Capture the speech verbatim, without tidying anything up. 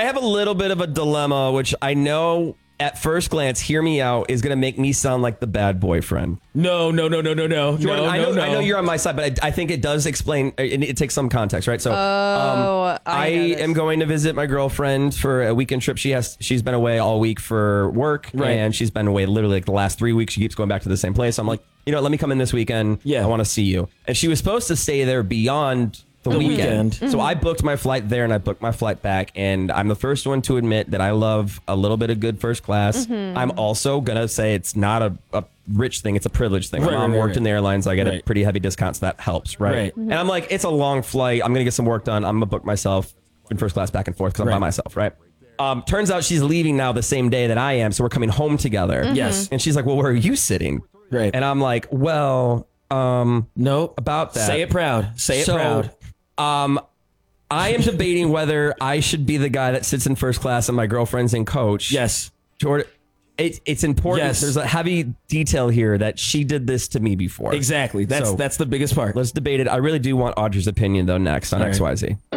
I have a little bit of a dilemma, which I know at first glance, hear me out, is going to make me sound like the bad boyfriend. No, no, no, no, no, no. Jordan, no, I know, no, no. I know you're on my side, but I, I think it does explain. It, it takes some context, right? So, Oh, um, I I, know this. am going to visit my girlfriend for a weekend trip. She has, she's been away all week for work, Right. and she's been away literally like the last three weeks. She keeps going back to the same place. I'm like, you know, what, let me come in this weekend. Yeah. I want to see you. And she was supposed to stay there beyond the, The weekend. weekend. So I booked my flight there and I booked my flight back. And I'm the first one to admit that I love a little bit of good first class. I'm also going to say it's not a, a rich thing. It's a privilege thing. My Right, mom right, worked right. in the airlines. So I get a Right. pretty heavy discount. So that helps. Right. Right. And I'm like, it's a long flight. I'm going to get some work done. I'm going to book myself in first class back and forth because I'm by Right. myself. Right. Um, turns out she's leaving now the same day that I am. So we're coming home together. Yes. And she's like, well, where are you sitting? Right. And I'm like, well, um, No. about that. Say it proud. Say it So, proud. Um, I am debating whether I should be the guy that sits in first class and my girlfriend's in coach. Yes. Jordan, it, it's important. Yes. There's a heavy detail here that she did this to me before. Exactly. That's So, that's the biggest part. Let's debate it. I really do want Audrey's opinion though next on All right. X Y Z.